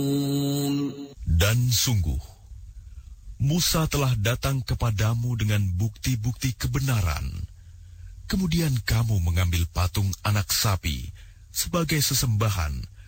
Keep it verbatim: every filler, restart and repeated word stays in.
Dan sungguh, Musa telah datang kepadamu dengan bukti-bukti kebenaran. Kemudian kamu mengambil patung anak sapi sebagai sesembahan